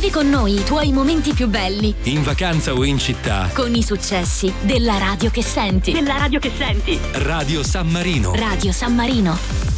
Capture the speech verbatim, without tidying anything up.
Vivi con noi i tuoi momenti più belli. In vacanza o in città. Con i successi della radio che senti. Della radio che senti. Radio San Marino. Radio San Marino.